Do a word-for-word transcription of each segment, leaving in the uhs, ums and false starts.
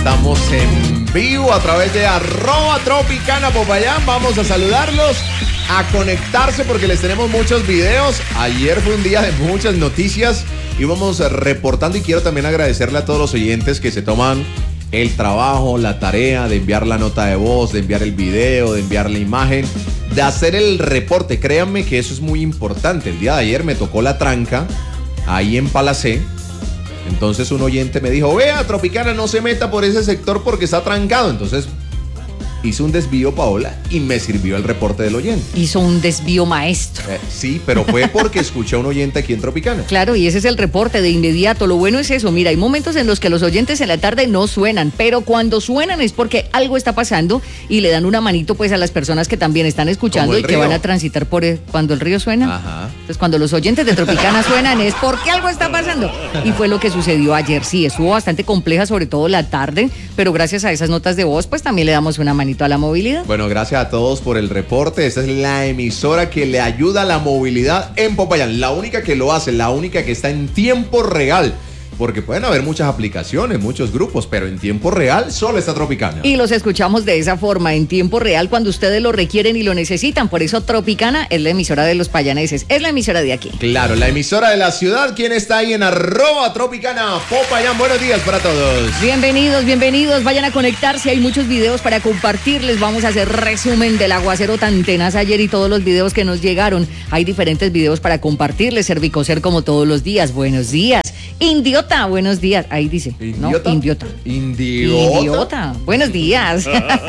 Estamos en vivo a través de arroba Tropicana Popayán. Vamos a saludarlos, a conectarse porque les tenemos muchos videos. Ayer fue un día de muchas noticias y vamos reportando, y quiero también agradecerle a todos los oyentes que se toman el trabajo, la tarea de enviar la nota de voz, de enviar el video, de enviar la imagen, de hacer el reporte. Créanme que eso es muy importante. El día de ayer me tocó la tranca ahí en Palacé. Entonces un oyente me dijo, vea, Tropicana, no se meta por ese sector porque está trancado. Entonces hice un desvío, Paola, y me sirvió el reporte del oyente. Hizo un desvío maestro. Eh, sí, pero fue porque escuché a un oyente aquí en Tropicana. Claro, y ese es el reporte de inmediato. Lo bueno es eso. Mira, hay momentos en los que los oyentes en la tarde no suenan, pero cuando suenan es porque algo está pasando y le dan una manito pues a las personas que también están escuchando y que van a transitar por el, cuando el río suena. Ajá. Entonces cuando los oyentes de Tropicana suenan es porque algo está pasando. Y fue lo que sucedió ayer. Sí, estuvo bastante compleja, sobre todo la tarde, pero gracias a esas notas de voz pues también le damos una manito a la movilidad. Bueno, gracias a todos por el reporte. Esta es la emisora que le ayuda a la movilidad en Popayán. La única que lo hace, la única que está en tiempo real. Porque pueden haber muchas aplicaciones, muchos grupos, pero en tiempo real solo está Tropicana. Y los escuchamos de esa forma, en tiempo real, cuando ustedes lo requieren y lo necesitan. Por eso Tropicana es la emisora de los payaneses, es la emisora de aquí. Claro, la emisora de la ciudad. ¿Quién está ahí en arroba Tropicana Popayán? Buenos días para todos. Bienvenidos, bienvenidos. Vayan a conectarse, hay muchos videos para compartirles. Vamos a hacer resumen del aguacero tan tenaz ayer y todos los videos que nos llegaron. Hay diferentes videos para compartirles. Cervicoser como todos los días. Buenos días. Indiota, buenos días. Ahí dice. ¿Indiota? No, Indiota. Indiota. Indiota. Buenos días.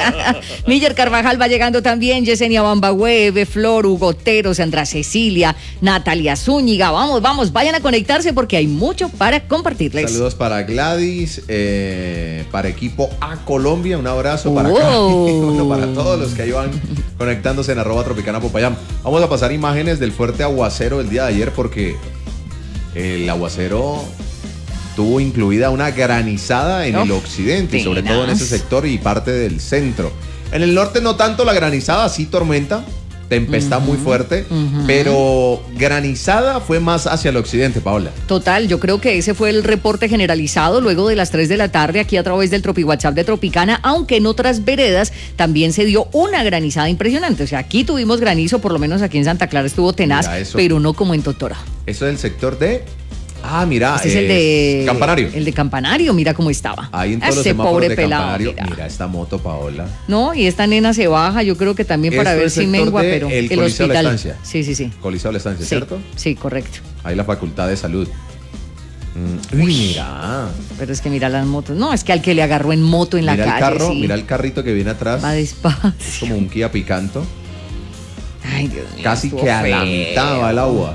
Miller Carvajal va llegando también. Yesenia Bambagüe, Eve Flor, Hugo Otero, Sandra Cecilia, Natalia Zúñiga. Vamos, vamos, vayan a conectarse porque hay mucho para compartirles. Saludos para Gladys, eh, para equipo A Colombia. Un abrazo para wow. acá. Bueno, para todos los que ahí van conectándose en arroba Tropicana Popayán. Vamos a pasar imágenes del fuerte aguacero del día de ayer porque el aguacero tuvo incluida una granizada en oh, el occidente, y sobre todo en ese sector y parte del centro. En el norte no tanto la granizada, sí tormenta, tempestad uh-huh, muy fuerte, uh-huh. pero granizada fue más hacia el occidente, Paola. Total, yo creo que ese fue el reporte generalizado luego de las tres de la tarde aquí a través del Tropi WhatsApp de Tropicana, aunque en otras veredas también se dio una granizada impresionante. O sea, aquí tuvimos granizo, por lo menos aquí en Santa Clara estuvo tenaz, pero no como en Totora. Eso es el sector de... Ah, mira, este es, es el de Campanario. El de Campanario, mira cómo estaba. Ahí en todos Ese los semáforos pobre de pelado, Campanario. mira. Mira esta moto, Paola. No, y esta nena se baja, yo creo que también para Esto ver es si sector mengua, de pero el, el Coliseo hospital. de la Estancia. Sí, sí, sí. Coliseo de la Estancia, sí, ¿cierto? Sí, correcto. Ahí la Facultad de Salud. Mm, uy, mira. Pero es que mira las motos. No, es que al que le agarró en moto en mira la el calle. Carro, sí. Mira el carrito que viene atrás. Va despacio. Es como un Kia Picanto. Ay, Dios mío. Casi que adelantaba el agua.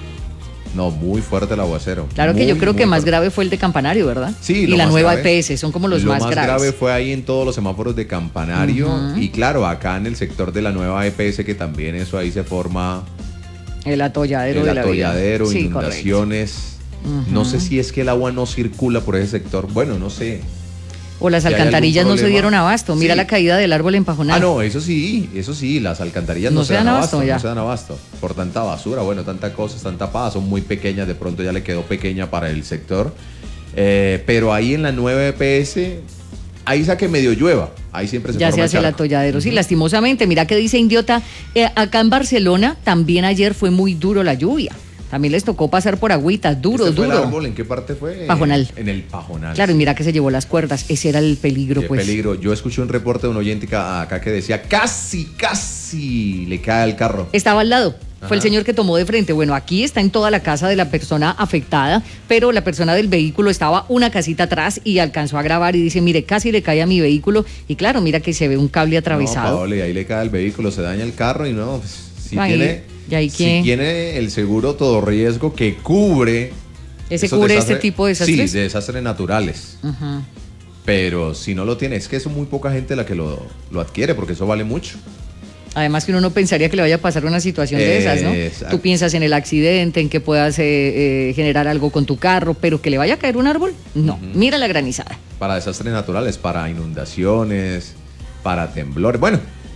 No, muy fuerte el aguacero. Claro muy, que yo creo que más fuerte. grave fue el de Campanario, ¿verdad? Sí, y lo la más nueva grave, E P S, son como los lo más, más graves. grave fue ahí en todos los semáforos de Campanario. Uh-huh. Y claro, acá en el sector de la nueva E P S, que también eso ahí se forma. El atolladero el de la atolladero, vida. inundaciones. Sí, uh-huh. No sé si es que el agua no circula por ese sector. Bueno, no sé. O las si alcantarillas no se dieron abasto. Mira sí. la caída del árbol en Pajonal. Ah, no, eso sí, eso sí, las alcantarillas no, no se dan abasto, abasto no se dan abasto. Por tanta basura, bueno, tanta cosa, están tapadas, son muy pequeñas, de pronto ya le quedó pequeña para el sector. Eh, pero ahí en la nueva E P S, ahí saque medio llueva, ahí siempre se ya forma se hace el atolladero, uh-huh. sí, lastimosamente. Mira que dice Indiota, eh, acá en Barcelona también ayer fue muy duro la lluvia. También les tocó pasar por agüitas, duro, ¿Este fue duro. El árbol, ¿en qué parte fue? Pajonal. En el Pajonal. Claro, y mira que se llevó las cuerdas, ese era el peligro, qué pues. peligro. Yo escuché un reporte de un oyente acá que decía, casi, casi le cae al carro. Estaba al lado. Ajá. Fue el señor que tomó de frente. Bueno, aquí está en toda la casa de la persona afectada, pero la persona del vehículo estaba una casita atrás y alcanzó a grabar y dice, mire, casi le cae a mi vehículo. Y claro, mira que se ve un cable atravesado. No, Paola, y ahí le cae el vehículo, se daña el carro y no, pues, si ahí, tiene... ¿y ahí si tiene el seguro todo riesgo que cubre... ¿Ese cubre desastre, este tipo de desastres? Sí, de desastres naturales. Uh-huh. Pero si no lo tiene, es que es muy poca gente la que lo, lo adquiere, porque eso vale mucho. Además que uno no pensaría que le vaya a pasar una situación de esas, ¿no? Exacto. Tú piensas en el accidente, en que puedas eh, eh, generar algo con tu carro, pero que le vaya a caer un árbol, no. Uh-huh. Mira la granizada. Para desastres naturales, para inundaciones, para temblores, bueno,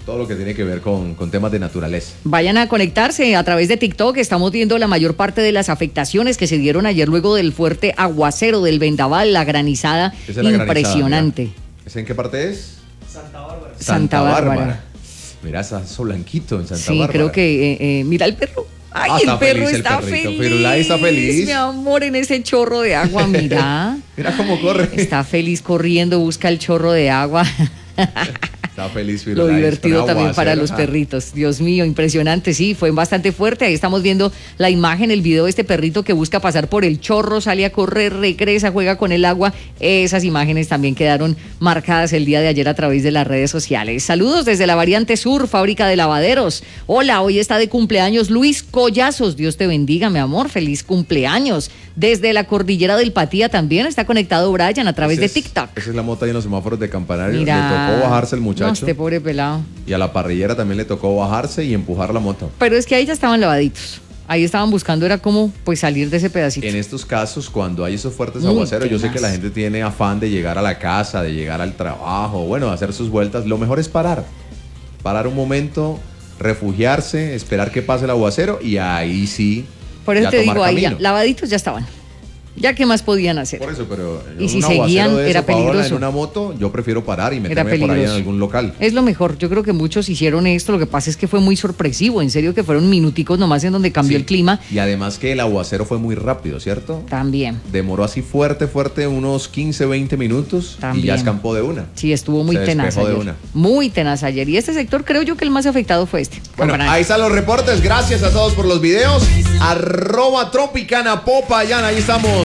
todo lo que tiene que ver con, con temas de naturaleza. Vayan a conectarse a través de TikTok. Estamos viendo la mayor parte de las afectaciones que se dieron ayer luego del fuerte aguacero, del vendaval, la granizada es la impresionante. Granizada, ¿esa en qué parte es? Santa Bárbara. Santa, Santa Bárbara. Bárbara. Mira, está eso blanquito en Santa sí, Bárbara. Sí, creo que, eh, eh, mira el perro. Ay, ah, el perro feliz, está el feliz. Firulais está feliz. Mi amor, en ese chorro de agua, mira. Mira cómo corre. Está feliz corriendo, busca el chorro de agua. Está feliz, Lo divertido también para los perritos. Dios mío, impresionante, sí, fue bastante fuerte. Ahí estamos viendo la imagen, el video de este perrito que busca pasar por el chorro, sale a correr, regresa, juega con el agua. Esas imágenes también quedaron marcadas el día de ayer a través de las redes sociales. Saludos desde la variante sur, fábrica de lavaderos. Hola, hoy está de cumpleaños Luis Collazos. Dios te bendiga, mi amor, feliz cumpleaños. Desde la cordillera del Patía también está conectado Brian a través es, de TikTok. Esa es la moto ahí en los semáforos de Campanario. Mira, le tocó bajarse el muchacho. No, este pobre pelado. Y a la parrillera también le tocó bajarse y empujar la moto. Pero es que ahí ya estaban lavaditos. Ahí estaban buscando, era como pues salir de ese pedacito. En estos casos, cuando hay esos fuertes Muy aguaceros, tenaz. Yo sé que la gente tiene afán de llegar a la casa, de llegar al trabajo, bueno, hacer sus vueltas. Lo mejor es parar. Parar un momento, refugiarse, esperar que pase el aguacero y ahí sí. Por eso ya te digo, camino. ahí ya, lavaditos ya estaban. Ya qué más podían hacer. Por eso, pero y si seguían era peligroso. En una moto, yo prefiero parar y meterme por ahí en algún local. Es lo mejor. Yo creo que muchos hicieron esto. Lo que pasa es que fue muy sorpresivo. En serio que fueron minuticos nomás en donde cambió sí. el clima. Y además que el aguacero fue muy rápido, ¿cierto? También. Demoró así fuerte, fuerte unos quince, veinte minutos. También. Y ya escampó de una. Sí, estuvo muy Se tenaz ayer. De una. Muy tenaz ayer. Y este sector creo yo que el más afectado fue este. Bueno, ahí están los reportes. Gracias a todos por los videos. Arroba Tropicana Popayán. Ahí estamos.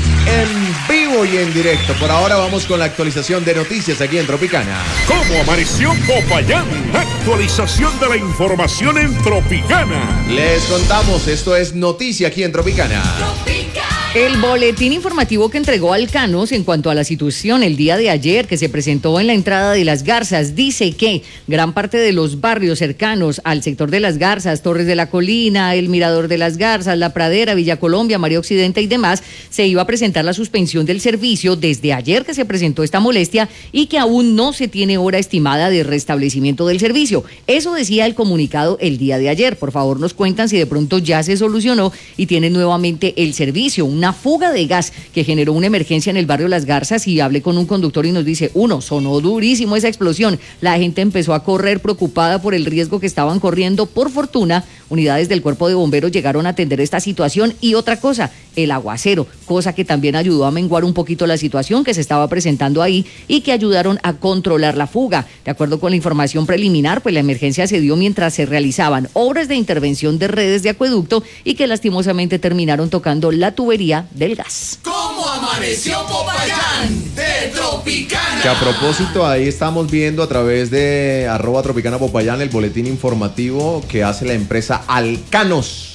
En vivo y en directo. Por ahora vamos con la actualización de noticias aquí en Tropicana. ¿Cómo amaneció Popayán? Actualización de la información en Tropicana. Les contamos, esto es noticia aquí en Tropicana. Tropicana. El boletín informativo que entregó Alcanos en cuanto a la situación el día de ayer que se presentó en la entrada de Las Garzas dice que gran parte de los barrios cercanos al sector de Las Garzas, Torres de la Colina, el Mirador de Las Garzas, La Pradera, Villa Colombia, María Occidente y demás, se iba a presentar la suspensión del servicio desde ayer que se presentó esta molestia y que aún no se tiene hora estimada de restablecimiento del servicio. Eso decía el comunicado el día de ayer. Por favor, nos cuentan si de pronto ya se solucionó y tienen nuevamente el servicio. Una fuga de gas que generó una emergencia en el barrio Las Garzas y hablé con un conductor y nos dice, uno, sonó durísimo esa explosión. La gente empezó a correr preocupada por el riesgo que estaban corriendo. Por fortuna, unidades del cuerpo de bomberos llegaron a atender esta situación y otra cosa, el aguacero, cosa que también ayudó a menguar un poquito la situación que se estaba presentando ahí y que ayudaron a controlar la fuga. De acuerdo con la información preliminar, pues la emergencia se dio mientras se realizaban obras de intervención de redes de acueducto y que lastimosamente terminaron tocando la tubería del gas. ¿Cómo amaneció Popayán de Tropicana? Que a propósito, ahí estamos viendo a través de arroba Tropicana Popayán el boletín informativo que hace la empresa Alcanos.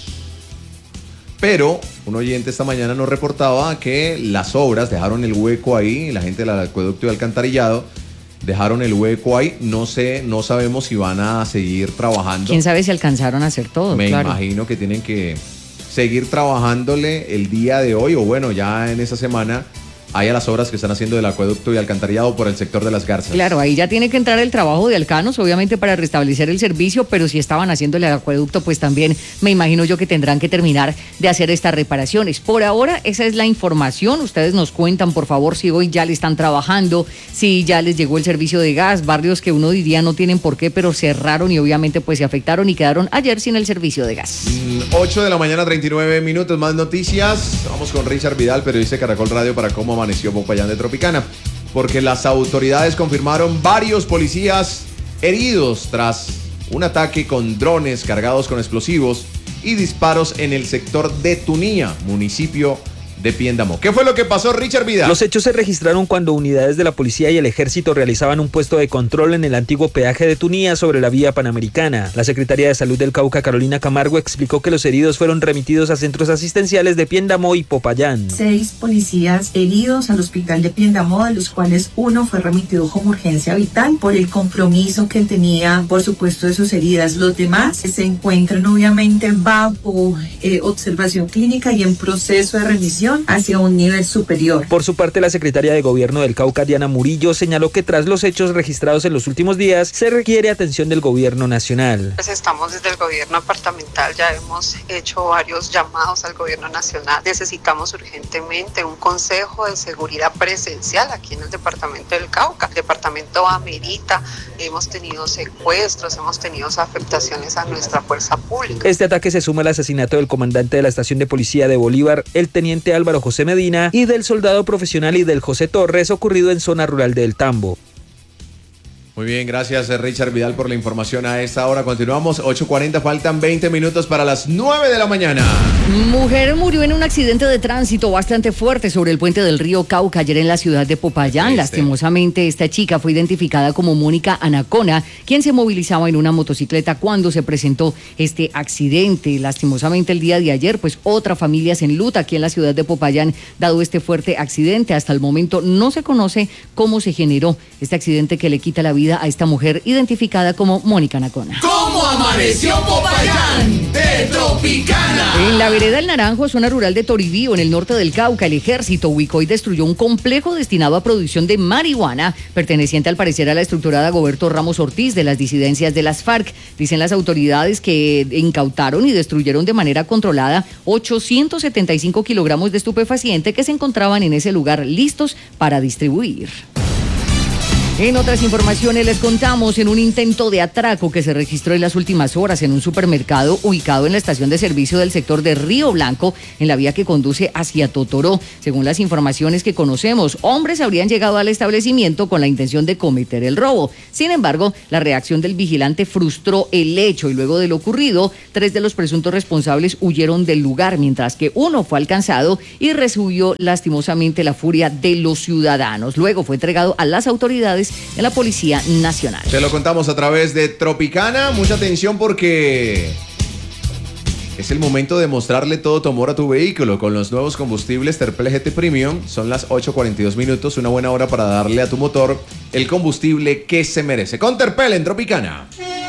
Pero un oyente esta mañana nos reportaba que las obras dejaron el hueco ahí, la gente del acueducto y alcantarillado dejaron el hueco ahí. No sé, no sabemos si van a seguir trabajando. ¿Quién sabe si alcanzaron a hacer todo? Me claro. imagino que tienen que seguir trabajándole el día de hoy, o bueno, ya en esa semana, hay a las obras que están haciendo del acueducto y alcantarillado por el sector de Las Garzas. Claro, ahí ya tiene que entrar el trabajo de Alcanos, obviamente para restablecer el servicio, pero si estaban haciendo el acueducto, pues también me imagino yo que tendrán que terminar de hacer estas reparaciones. Por ahora, esa es la información. Ustedes nos cuentan, por favor, si hoy ya le están trabajando, si ya les llegó el servicio de gas, barrios que uno diría no tienen por qué, pero cerraron y obviamente pues se afectaron y quedaron ayer sin el servicio de gas. ocho de la mañana, treinta y nueve minutos, más noticias. Vamos con Richard Vidal, periodista de Caracol Radio, para cómo amaneció Popayán de Tropicana, porque las autoridades confirmaron varios policías heridos tras un ataque con drones cargados con explosivos y disparos en el sector de Tunía, municipio de Piendamó. ¿Qué fue lo que pasó, Richard Vidal? Los hechos se registraron cuando unidades de la policía y el ejército realizaban un puesto de control en el antiguo peaje de Tunía sobre la vía Panamericana. La Secretaría de Salud del Cauca, Carolina Camargo, explicó que los heridos fueron remitidos a centros asistenciales de Piendamó y Popayán. Seis policías heridos al hospital de Piendamó, de los cuales uno fue remitido como urgencia vital por el compromiso que tenía, por supuesto, de sus heridas. Los demás se encuentran obviamente bajo eh, observación clínica y en proceso de remisión prevención hacia un nivel superior. Por su parte, la secretaria de Gobierno del Cauca, Diana Murillo, señaló que tras los hechos registrados en los últimos días, se requiere atención del gobierno nacional. Pues estamos desde el gobierno departamental, ya hemos hecho varios llamados al gobierno nacional. Necesitamos urgentemente un consejo de seguridad presencial aquí en el departamento del Cauca. El departamento amerita, hemos tenido secuestros, hemos tenido afectaciones a nuestra fuerza pública. Este ataque se suma al asesinato del comandante de la estación de policía de Bolívar, el teniente Álvaro José Medina, y del soldado profesional y del José Torres, ocurrido en zona rural del Tambo. Muy bien, gracias Richard Vidal por la información a esta hora. Continuamos, ocho cuarenta, faltan veinte minutos para las nueve de la mañana. Mujer murió en un accidente de tránsito bastante fuerte sobre el puente del río Cauca ayer en la ciudad de Popayán. Este. Lastimosamente, esta chica fue identificada como Mónica Anacona, quien se movilizaba en una motocicleta cuando se presentó este accidente. Lastimosamente, el día de ayer, pues otra familia se enluta aquí en la ciudad de Popayán, dado este fuerte accidente. Hasta el momento no se conoce cómo se generó este accidente que le quita la vida a esta mujer identificada como Mónica Anacona. ¿Cómo amaneció Popayán? De Tropicana. En la vereda El Naranjo, zona rural de Toribío, en el norte del Cauca, el ejército ubicó y destruyó un complejo destinado a producción de marihuana, perteneciente al parecer a la estructura Dagoberto Ramos Ortiz de las disidencias de las FARC. Dicen las autoridades que incautaron y destruyeron de manera controlada ochocientos setenta y cinco kilogramos de estupefaciente que se encontraban en ese lugar listos para distribuir. En otras informaciones les contamos en un intento de atraco que se registró en las últimas horas en un supermercado ubicado en la estación de servicio del sector de Río Blanco, en la vía que conduce hacia Totoró. Según las informaciones que conocemos, hombres habrían llegado al establecimiento con la intención de cometer el robo. Sin embargo, la reacción del vigilante frustró el hecho y luego de lo ocurrido, tres de los presuntos responsables huyeron del lugar, mientras que uno fue alcanzado y recibió lastimosamente la furia de los ciudadanos. Luego fue entregado a las autoridades de la Policía Nacional. Te lo contamos a través de Tropicana. Mucha atención porque es el momento de mostrarle todo tu amor a tu vehículo con los nuevos combustibles Terpel G T Premium. Son las ocho cuarenta y dos minutos, una buena hora para darle a tu motor el combustible que se merece. Con Terpel en Tropicana.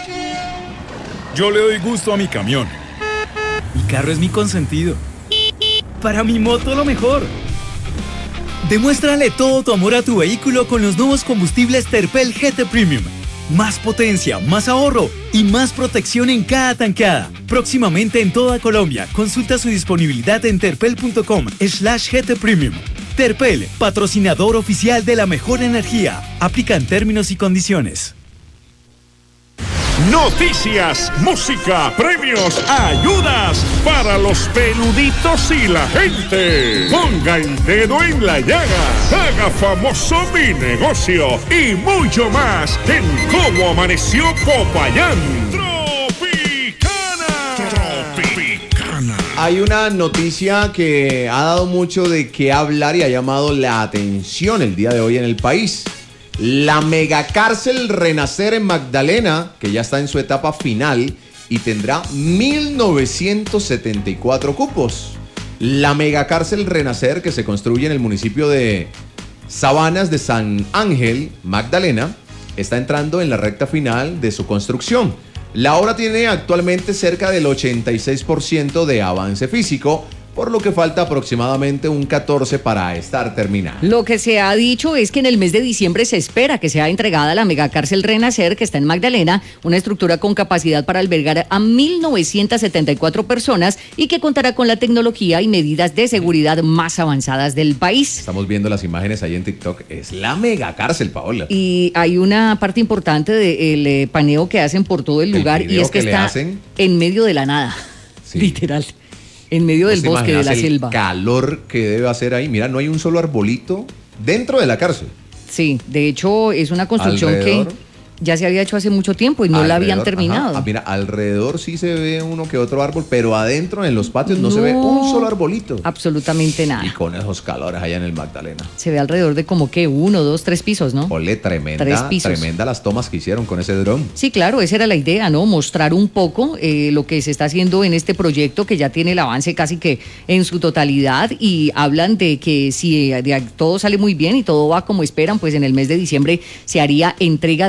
Yo le doy gusto a mi camión. Mi carro es mi consentido. Para mi moto lo mejor. Demuéstrale todo tu amor a tu vehículo con los nuevos combustibles Terpel G T Premium. Más potencia, más ahorro y más protección en cada tankada. Próximamente en toda Colombia. Consulta su disponibilidad en terpel.com slash GT Premium. Terpel, patrocinador oficial de la mejor energía. Aplican términos y condiciones. Noticias, música, premios, ayudas para los peluditos y la gente. Ponga el dedo en la llaga, haga famoso mi negocio y mucho más en Cómo Amaneció Popayán. Tropicana. Tropicana. Hay una noticia que ha dado mucho de qué hablar y ha llamado la atención el día de hoy en el país. La megacárcel Renacer en Magdalena, que ya está en su etapa final y tendrá mil novecientos setenta y cuatro cupos. La megacárcel Renacer, que se construye en el municipio de Sabanas de San Ángel, Magdalena, está entrando en la recta final de su construcción. La obra tiene actualmente cerca del ochenta y seis por ciento de avance físico, por lo que falta aproximadamente un catorce por ciento para estar terminada. Lo que se ha dicho es que en el mes de diciembre se espera que sea entregada la megacárcel Renacer, que está en Magdalena, una estructura con capacidad para albergar a mil novecientas setenta y cuatro personas y que contará con la tecnología y medidas de seguridad más avanzadas del país. Estamos viendo las imágenes ahí en TikTok. Es la megacárcel, Paola. Y hay una parte importante del eh, paneo que hacen por todo el lugar el y es que, que está hacen... en medio de la nada, sí. Literal. En medio del bosque, de la selva. El calor que debe hacer ahí. Mira, no hay un solo arbolito dentro de la cárcel. Sí, de hecho es una construcción ¿Alrededor? que ya se había hecho hace mucho tiempo y no alrededor, la habían terminado. Ah, mira, alrededor sí se ve uno que otro árbol, pero adentro en los patios no, no se ve un solo arbolito. Absolutamente nada. Y con esos calores allá en el Magdalena. Se ve alrededor de como que uno, dos, tres pisos, ¿no? Ole, tremenda, tres pisos. Tremenda las tomas que hicieron con ese dron. Sí, claro, esa era la idea, ¿no? Mostrar un poco eh, lo que se está haciendo en este proyecto que ya tiene el avance casi que en su totalidad y hablan de que si de, todo sale muy bien y todo va como esperan, pues en el mes de diciembre se haría entrega de esta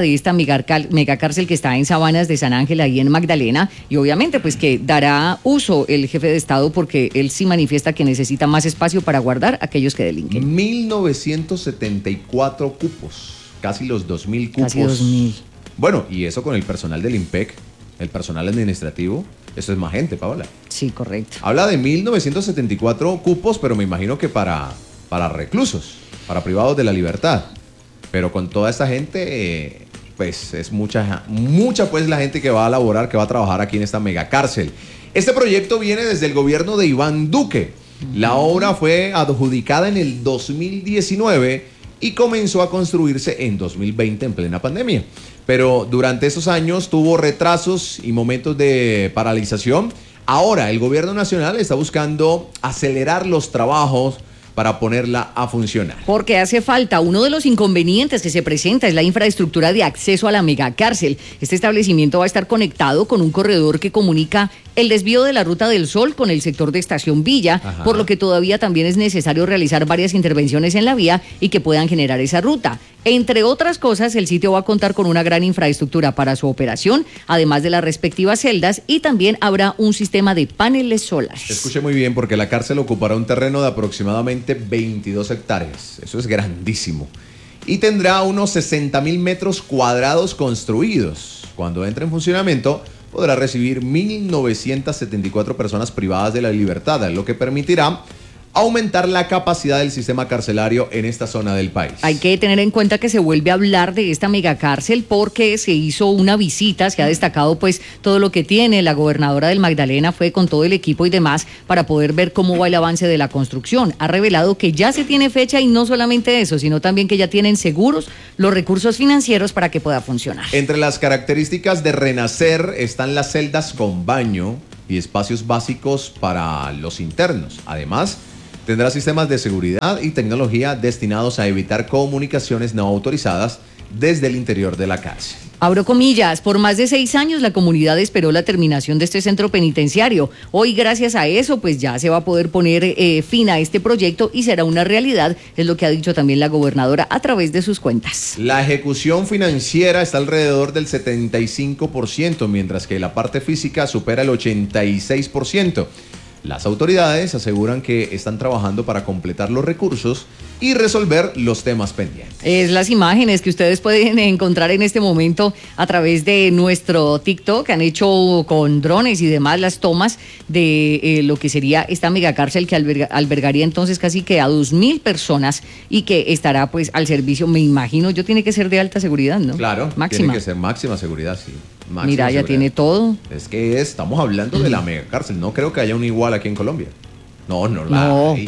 megacal- megacárcel que está en Sabanas de San Ángel, ahí en Magdalena, y obviamente pues que dará uso el jefe de Estado porque él sí manifiesta que necesita más espacio para guardar a aquellos que delinquen. mil novecientos setenta y cuatro cupos, casi los dos mil cupos. Casi dos mil. Bueno, y eso con el personal del IMPEC, el personal administrativo, eso es más gente, Paola. Sí, correcto. Habla de mil novecientos setenta y cuatro cupos, pero me imagino que para, para reclusos, para privados de la libertad. Pero con toda esta gente, eh, pues es mucha, mucha pues la gente que va a laborar, que va a trabajar aquí en esta megacárcel. Este proyecto viene desde el gobierno de Iván Duque. La obra fue adjudicada en el dos mil diecinueve y comenzó a construirse en dos mil veinte en plena pandemia. Pero durante esos años tuvo retrasos y momentos de paralización. Ahora el gobierno nacional está buscando acelerar los trabajos para ponerla a funcionar. Porque hace falta. Uno de los inconvenientes que se presenta es la infraestructura de acceso a la megacárcel. Este establecimiento va a estar conectado con un corredor que comunica el desvío de la Ruta del Sol con el sector de Estación Villa, Ajá. por lo que todavía también es necesario realizar varias intervenciones en la vía y que puedan generar esa ruta. Entre otras cosas, el sitio va a contar con una gran infraestructura para su operación, además de las respectivas celdas, y también habrá un sistema de paneles solares. Escuche muy bien, porque la cárcel ocupará un terreno de aproximadamente veintidós hectáreas. Eso es grandísimo. Y tendrá unos sesenta mil metros cuadrados construidos. Cuando entre en funcionamiento, podrá recibir mil novecientas setenta y cuatro personas privadas de la libertad, lo que permitirá aumentar la capacidad del sistema carcelario en esta zona del país. Hay que tener en cuenta que se vuelve a hablar de esta megacárcel porque se hizo una visita, se ha destacado pues todo lo que tiene. La gobernadora del Magdalena fue con todo el equipo y demás para poder ver cómo va el avance de la construcción. Ha revelado que ya se tiene fecha y no solamente eso, sino también que ya tienen seguros los recursos financieros para que pueda funcionar. Entre las características de Renacer están las celdas con baño y espacios básicos para los internos. Además, tendrá sistemas de seguridad y tecnología destinados a evitar comunicaciones no autorizadas desde el interior de la cárcel. Abro comillas, por más de seis años la comunidad esperó la terminación de este centro penitenciario. Hoy, gracias a eso, pues ya se va a poder poner eh, fin a este proyecto y será una realidad, es lo que ha dicho también la gobernadora a través de sus cuentas. La ejecución financiera está alrededor del setenta y cinco por ciento, mientras que la parte física supera el ochenta y seis por ciento. Las autoridades aseguran que están trabajando para completar los recursos y resolver los temas pendientes. Es las imágenes que ustedes pueden encontrar en este momento a través de nuestro TikTok. Han hecho con drones y demás las tomas de eh, lo que sería esta megacárcel que alberga, albergaría entonces casi que a dos mil personas y que estará pues al servicio, me imagino, yo tiene que ser de alta seguridad, ¿no? Claro, máxima. tiene que ser máxima seguridad, sí. Máxima Mira, ya seguridad. tiene todo. Es que es, estamos hablando de la megacárcel. No creo que haya una igual aquí en Colombia. No, no la No. hay.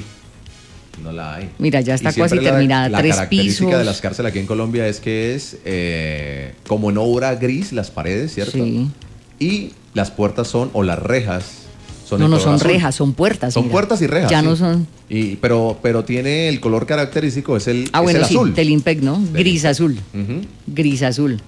No la hay. Mira, ya está Y siempre casi la- terminada. La Tres característica pisos. de las cárceles aquí en Colombia es que es eh, como en obra gris las paredes, ¿cierto? Sí. Y las puertas son, o las rejas, son No, de no color son azul. rejas, son puertas. Son mira. puertas y rejas. Ya sí. no son. Y, pero, pero tiene el color característico, es el, Ah, es bueno, el sí, azul. del Impec, ¿no? Del Gris Impec. azul. Ujú. Gris azul.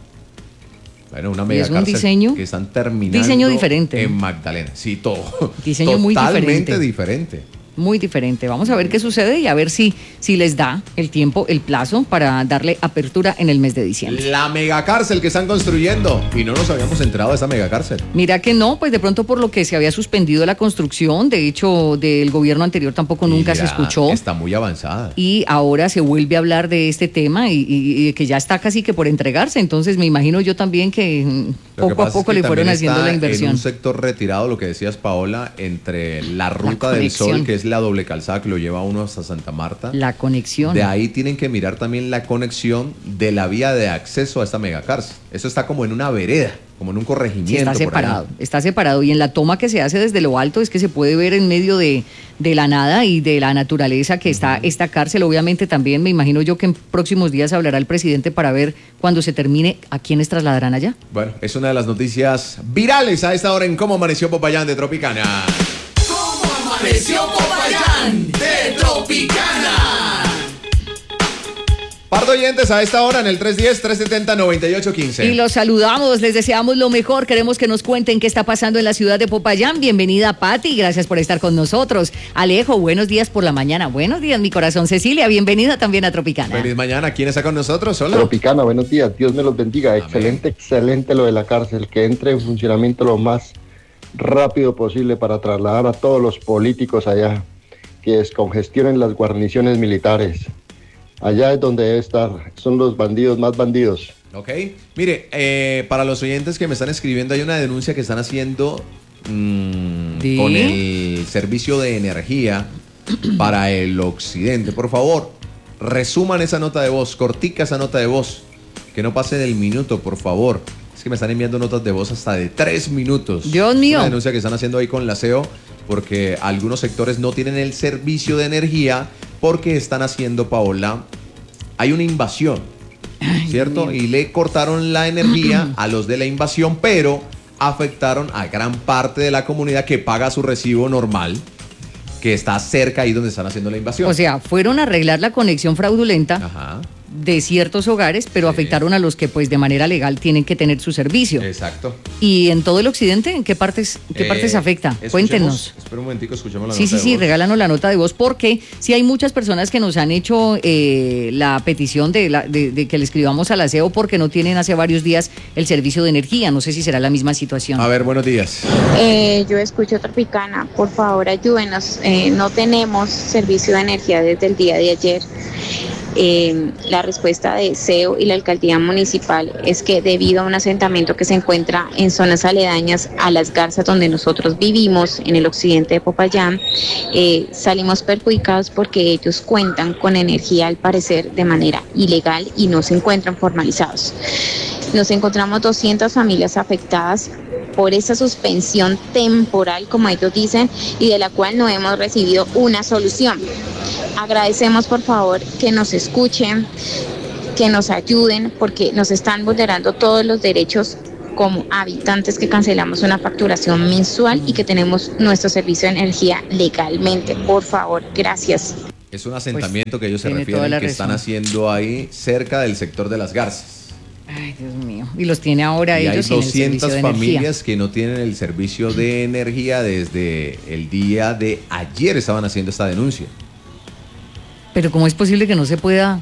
Bueno, una Y mega es un cárcel diseño- que están terminando diseño diferente. en Magdalena. Sí, todo. Diseño muy Totalmente diferente. diferente. Muy diferente. Vamos a ver qué sucede y a ver si, si les da el tiempo, el plazo para darle apertura en el mes de diciembre. La megacárcel que están construyendo. Y no nos habíamos enterado de esa megacárcel. Mira que no, pues de pronto por lo que se había suspendido la construcción, de hecho del gobierno anterior tampoco nunca se Mira, escuchó. Está muy avanzada. Y ahora se vuelve a hablar de este tema y, y- y que ya está casi que por entregarse. Entonces me imagino yo también que mm, Lo que poco a pasa es poco que le fueron también haciendo está la inversión. En un sector retirado, lo que decías, Paola, entre la Ruta del conexión. Sol, que es la doble calzada que lo lleva uno hasta Santa Marta. La conexión. De ahí tienen que mirar también la conexión de la vía de acceso a esta megacárcel. Eso está como en una vereda, como en un Sí, corregimiento. está por allá. separado, está separado. Y en la toma que se hace desde lo alto es que se puede ver en medio de, de la nada y de la naturaleza que está esta cárcel. Obviamente también me imagino yo que en próximos días hablará el presidente para ver cuando se termine a quiénes trasladarán allá. Bueno, es una de las noticias virales a esta hora en Cómo Amaneció Popayán de Tropicana. ¿Cómo amaneció Popayán de Tropicana? Parte Más oyentes a esta hora en el tres uno cero, tres siete cero, nueve ocho uno cinco. Y los saludamos, les deseamos lo mejor. Queremos que nos cuenten qué está pasando en la ciudad de Popayán. Bienvenida, Pati, gracias por estar con nosotros. Alejo, buenos días por la mañana. Buenos días, mi corazón. Cecilia, bienvenida también a Tropicana. Feliz mañana. ¿Quién está con nosotros? Hola. Tropicana, buenos días. Dios me los bendiga. Amén. Excelente, excelente lo de la cárcel. Que entre en funcionamiento lo más rápido posible para trasladar a todos los políticos allá. Que descongestionen las guarniciones militares. Allá es donde debe estar, son los bandidos más bandidos. Ok, mire, eh, para los oyentes que me están escribiendo, hay una denuncia que están haciendo mmm, ¿Sí? con el servicio de energía para el occidente. Por favor, resuman esa nota de voz, cortica esa nota de voz, que no pase del minuto, por favor. Es que me están enviando notas de voz hasta de tres minutos. Dios mío. Una denuncia que están haciendo ahí con la C E O, porque algunos sectores no tienen el servicio de energía porque están haciendo, Paola, hay una invasión, ¿cierto? Y le cortaron la energía a los de la invasión, pero afectaron a gran parte de la comunidad que paga su recibo normal, que está cerca ahí donde están haciendo la invasión. O sea, fueron a arreglar la conexión fraudulenta. Ajá. De ciertos hogares, pero sí. afectaron a los que pues de manera legal tienen que tener su servicio. Exacto. ¿Y en todo el occidente en qué partes, qué eh, partes afecta? Cuéntenos. Espera un momentico, escuchemos la sí, nota sí, de sí, voz. regálanos la nota de voz, porque sí hay muchas personas que nos han hecho eh, la petición de, la, de, de que le escribamos al aseo porque no tienen hace varios días el servicio de energía. No sé si será la misma situación. A ver, buenos días. Eh, yo escucho Tropicana, por favor ayúdenos. Eh, no tenemos servicio de energía desde el día de ayer. Eh, la respuesta de C E O y la alcaldía municipal es que debido a un asentamiento que se encuentra en zonas aledañas a las garzas donde nosotros vivimos, en el occidente de Popayán, eh, salimos perjudicados porque ellos cuentan con energía al parecer de manera ilegal y no se encuentran formalizados. Nos encontramos doscientas familias afectadas por esa suspensión temporal, como ellos dicen, y de la cual no hemos recibido una solución. Agradecemos por favor que nos escuchen, que nos ayuden, porque nos están vulnerando todos los derechos como habitantes que cancelamos una facturación mensual y que tenemos nuestro servicio de energía legalmente. Por favor, gracias. Es un asentamiento pues, que ellos se tiene refieren que razón. Están haciendo ahí cerca del sector de las garzas. Ay, Dios mío. Y los tiene ahora y ellos hay doscientas sin el familias energía. Que no tienen el servicio de energía desde el día de ayer. Estaban haciendo esta denuncia. Pero ¿cómo es posible que no se pueda?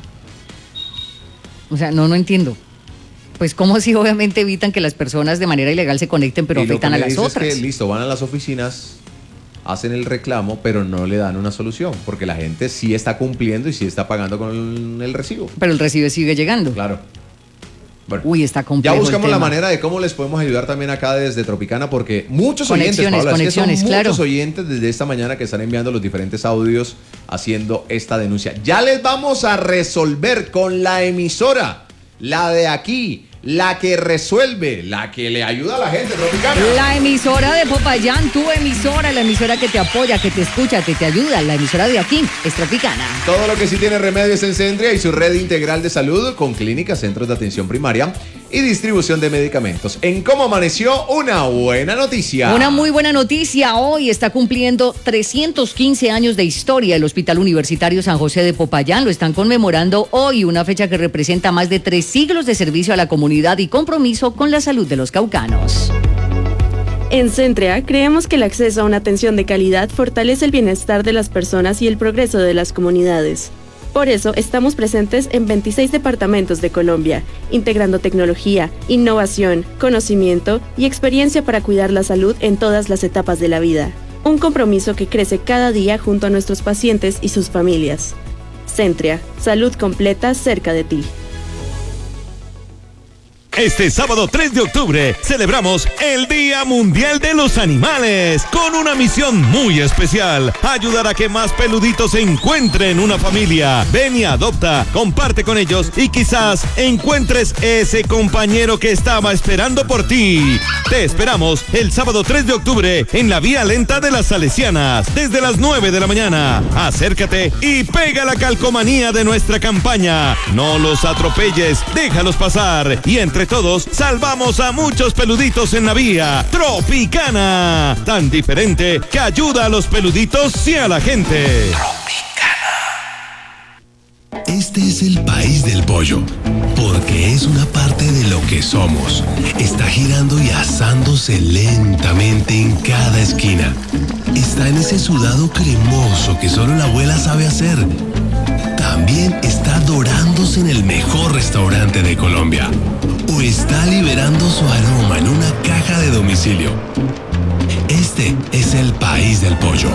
O sea, no, no entiendo. Pues cómo si obviamente evitan que las personas de manera ilegal se conecten, pero y afectan lo que a me las dice otras. Es que, listo, van a las oficinas, hacen el reclamo, pero no le dan una solución, porque la gente sí está cumpliendo y sí está pagando con el recibo. Pero el recibo sigue llegando. Claro. Bueno, Uy, está complejo. Ya buscamos el la tema. manera de cómo les podemos ayudar también acá desde Tropicana, porque muchos conexiones, oyentes, Paola, conexiones, es que son claro. muchos oyentes desde esta mañana que están enviando los diferentes audios haciendo esta denuncia. Ya les vamos a resolver con la emisora, la de aquí, la que resuelve, la que le ayuda a la gente, Tropicana. La emisora de Popayán, tu emisora, la emisora que te apoya, que te escucha, que te ayuda, la emisora de aquí, es Tropicana. Todo lo que sí tiene remedio es en Sendria y su red integral de salud con clínicas, centros de atención primaria y distribución de medicamentos. En Cómo Amaneció, una buena noticia. Una muy buena noticia. Hoy está cumpliendo trescientos quince años de historia el Hospital Universitario San José de Popayán. Lo están conmemorando hoy, una fecha que representa más de tres siglos de servicio a la comunidad y compromiso con la salud de los caucanos. En Centrea creemos que el acceso a una atención de calidad fortalece el bienestar de las personas y el progreso de las comunidades. Por eso estamos presentes en veintiséis departamentos de Colombia, integrando tecnología, innovación, conocimiento y experiencia para cuidar la salud en todas las etapas de la vida. Un compromiso que crece cada día junto a nuestros pacientes y sus familias. Centrea, salud completa cerca de ti. Este sábado tres de octubre celebramos el Día Mundial de los Animales con una misión muy especial: ayudar a que más peluditos encuentren una familia. Ven y adopta, comparte con ellos y quizás encuentres ese compañero que estaba esperando por ti. Te esperamos el sábado tres de octubre en la Vía Lenta de las Salesianas desde las nueve de la mañana. Acércate y pega la calcomanía de nuestra campaña. No los atropelles, déjalos pasar y entre todos salvamos a muchos peluditos en la vía. Tropicana, tan diferente que ayuda a los peluditos y a la gente. Tropicana. Este es el país del pollo, porque es una parte de lo que somos. Está girando y asándose lentamente en cada esquina. Está en ese sudado cremoso que solo la abuela sabe hacer. También está dorándose en el mejor restaurante de Colombia. O está liberando su aroma en una caja de domicilio. Este es el país del pollo.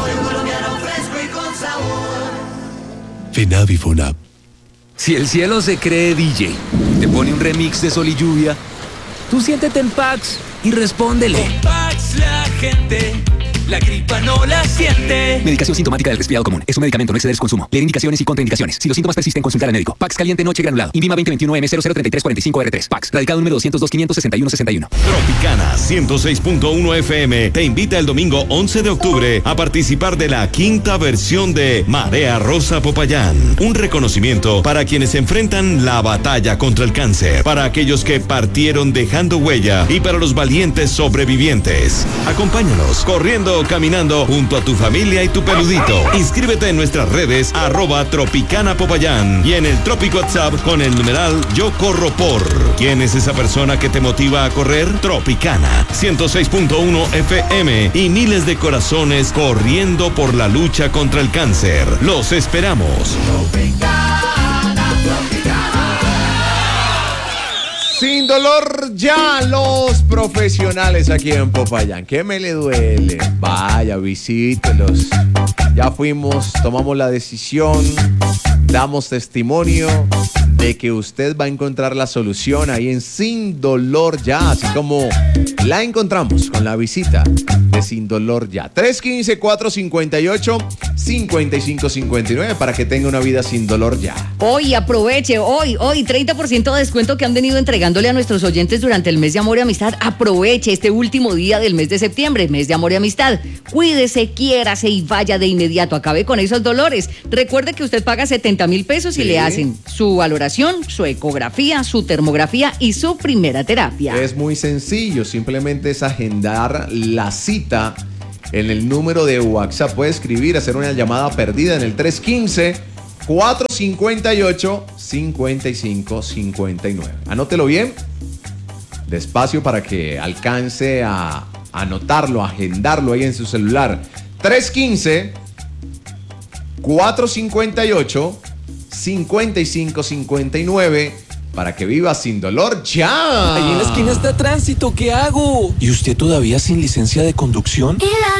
FENAV y FONAP. Si el cielo se cree D J, te pone un remix de Sol y Lluvia, tú siéntete en Pax y respóndele. Con Pax la gente, la gripa no la siente. Medicación sintomática del resfriado común. Es un medicamento, no exceder su consumo. Leer indicaciones y contraindicaciones. Si los síntomas persisten, consultar al médico. Pax caliente noche granulado. INVIMA veinte veintiuno M cero cero treinta y tres cuarenta y cinco R tres. Pax. Radicado número doscientos dos quinientos sesenta y uno sesenta y uno. Tropicana ciento seis punto uno F M te invita el domingo once de octubre a participar de la quinta versión de Marea Rosa Popayán. Un reconocimiento para quienes enfrentan la batalla contra el cáncer, para aquellos que partieron dejando huella y para los valientes sobrevivientes. Acompáñanos corriendo o caminando junto a tu familia y tu peludito. Inscríbete en nuestras redes arroba Tropicana Popayán y en el Tropic WhatsApp con el numeral Yo Corro Por. ¿Quién es esa persona que te motiva a correr? Tropicana ciento seis punto uno F M y miles de corazones corriendo por la lucha contra el cáncer. Los esperamos. Sin dolor ya, los profesionales aquí en Popayán. ¿Qué me le duele? Vaya, visítelos. Ya fuimos, tomamos la decisión, damos testimonio de que usted va a encontrar la solución ahí en Sin Dolor Ya, así como la encontramos con la visita de Sin Dolor Ya. tres uno cinco, cuatro cinco ocho, cinco cinco cinco nueve para que tenga una vida sin dolor ya. Hoy aproveche, hoy, hoy, treinta por ciento de descuento que han venido entregándole a nuestros oyentes durante el mes de amor y amistad. Aproveche este último día del mes de septiembre, mes de amor y amistad. Cuídese, quiérase y vaya de inmediato. Acabe con esos dolores. Recuerde que usted paga setenta mil pesos y sí. Le hacen su valoración, su ecografía, su termografía y su primera terapia. Es muy sencillo, simplemente es agendar la cita en el número de WhatsApp. Puede escribir, hacer una llamada perdida en el tres uno cinco, cuatro cinco ocho, cinco cinco cinco nueve. Anótelo bien, despacio para que alcance a anotarlo, a agendarlo ahí en su celular. tres uno cinco, cuatro cinco ocho, cinco cinco cinco nueve para que viva sin dolor ya. Ahí en la esquina está tránsito, ¿qué hago? ¿Y usted todavía sin licencia de conducción?